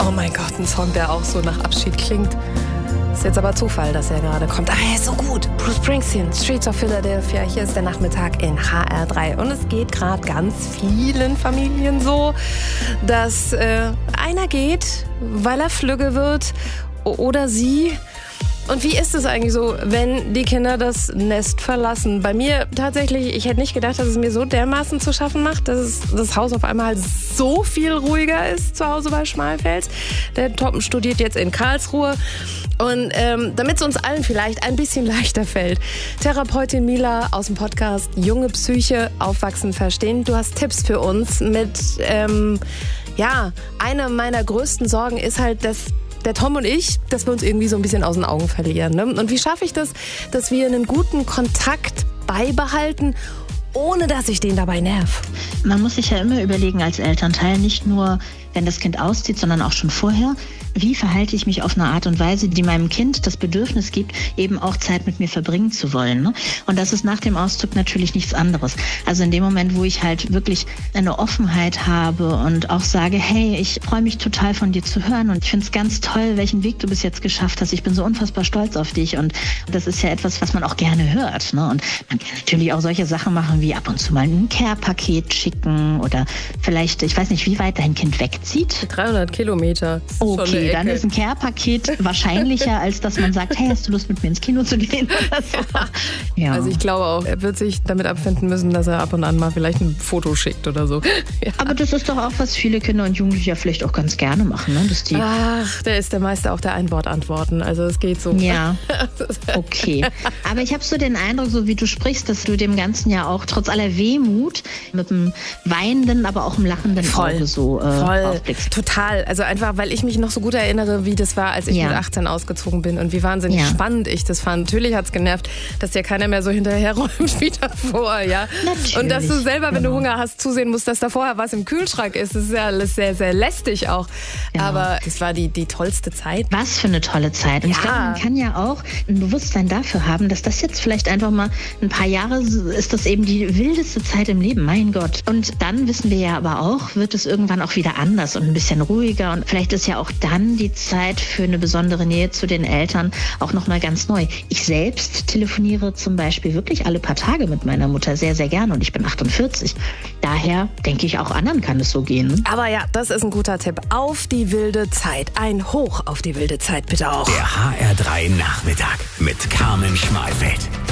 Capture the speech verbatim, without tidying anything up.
Oh mein Gott, ein Song, der auch so nach Abschied klingt. Ist jetzt aber Zufall, dass er gerade kommt. Ah, er ist so gut. Bruce Springsteen, Streets of Philadelphia. Hier ist der Nachmittag in H R drei. Und es geht gerade ganz vielen Familien so, dass äh, einer geht, weil er flügge wird oder sie. Und wie ist es eigentlich so, wenn die Kinder das Nest verlassen? Bei mir tatsächlich, ich hätte nicht gedacht, dass es mir so dermaßen zu schaffen macht, dass es, das Haus auf einmal so viel ruhiger ist zu Hause bei Schmalfels. Der Tom studiert jetzt in Karlsruhe. Und ähm, damit es uns allen vielleicht ein bisschen leichter fällt, Therapeutin Mila aus dem Podcast Junge Psyche, Aufwachsen verstehen. Du hast Tipps für uns mit, ähm, ja, eine meiner größten Sorgen ist halt, dass der Tom und ich, dass wir uns irgendwie so ein bisschen aus den Augen verlieren. Ne? Und wie schaffe ich das, dass wir einen guten Kontakt beibehalten, ohne dass ich den dabei nerv? Man muss sich ja immer überlegen als Elternteil, nicht nur, wenn das Kind auszieht, sondern auch schon vorher, wie verhalte ich mich auf eine Art und Weise, die meinem Kind das Bedürfnis gibt, eben auch Zeit mit mir verbringen zu wollen. Ne? Und das ist nach dem Auszug natürlich nichts anderes. Also in dem Moment, wo ich halt wirklich eine Offenheit habe und auch sage, hey, ich freue mich total von dir zu hören und ich finde es ganz toll, welchen Weg du bis jetzt geschafft hast. Ich bin so unfassbar stolz auf dich und das ist ja etwas, was man auch gerne hört. Ne? Und man kann natürlich auch solche Sachen machen, wie ab und zu mal ein Care-Paket schicken oder vielleicht, ich weiß nicht, wie weit dein Kind wegzieht. dreihundert Kilometer. Okay, dann ist ein Care-Paket wahrscheinlicher, als dass man sagt, hey, hast du Lust, mit mir ins Kino zu gehen? Oder so. Ja. Also ich glaube auch, er wird sich damit abfinden müssen, dass er ab und an mal vielleicht ein Foto schickt oder so. Ja. Aber das ist doch auch, was viele Kinder und Jugendliche ja vielleicht auch ganz gerne machen. Ne? Dass die Ach, der ist der Meister auch der Einwortantworten. Also es geht so. Ja, okay. Aber ich habe so den Eindruck, so wie du sprichst, dass du dem Ganzen ja auch trotz aller Wehmut mit einem weinenden, aber auch einem lachenden Voll. Auge so äh, Voll. aufblickst. Total. Also einfach, weil ich mich noch so gut erinnere, wie das war, als ich Ja. mit achtzehn ausgezogen bin und wie wahnsinnig Ja. spannend ich das fand. Natürlich hat es genervt, dass dir keiner mehr so hinterherräumt wie davor, ja. Natürlich. Und dass du selber, wenn du Genau. Hunger hast, zusehen musst, dass da vorher was im Kühlschrank ist. Das ist ja alles sehr, sehr lästig auch. Genau. Aber das war die, die tollste Zeit. Was für eine tolle Zeit. Und Ja. ich glaube, man kann ja auch ein Bewusstsein dafür haben, dass das jetzt vielleicht einfach mal ein paar Jahre ist, das eben die wildeste Zeit im Leben. Mein Gott. Und dann wissen wir ja aber auch, wird es irgendwann auch wieder anders und ein bisschen ruhiger. Und vielleicht ist ja auch dann die Zeit für eine besondere Nähe zu den Eltern auch nochmal ganz neu. Ich selbst telefoniere zum Beispiel wirklich alle paar Tage mit meiner Mutter sehr, sehr gerne. Und ich bin achtundvierzig. Daher denke ich, auch anderen kann es so gehen. Aber ja, das ist ein guter Tipp. Auf die wilde Zeit. Ein Hoch auf die wilde Zeit bitte auch. Der H R drei Nachmittag mit Carmen Schmalfeld.